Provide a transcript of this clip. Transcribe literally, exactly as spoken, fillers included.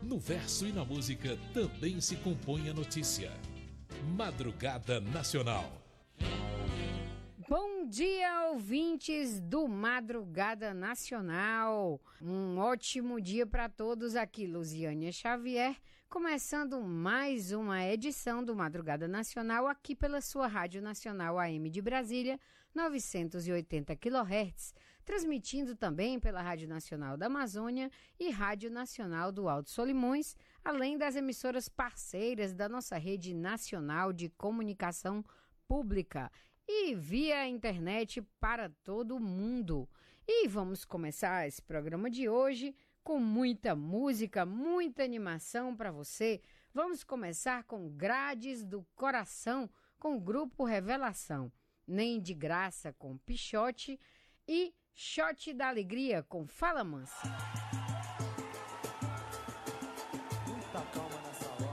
No verso e na música também se compõe a notícia. Madrugada Nacional. Bom dia, ouvintes do Madrugada Nacional. Um ótimo dia para todos aqui, Luziânia Xavier, começando mais uma edição do Madrugada Nacional aqui pela sua Rádio Nacional A M de Brasília, novecentos e oitenta quilohertz, transmitindo também pela Rádio Nacional da Amazônia e Rádio Nacional do Alto Solimões, além das emissoras parceiras da nossa rede nacional de comunicação pública e via internet para todo o mundo. E vamos começar esse programa de hoje com muita música, muita animação para você. Vamos começar com Grades do Coração, com o grupo Revelação, Nem de Graça com Pichote e Shot da Alegria com Fala Mansa.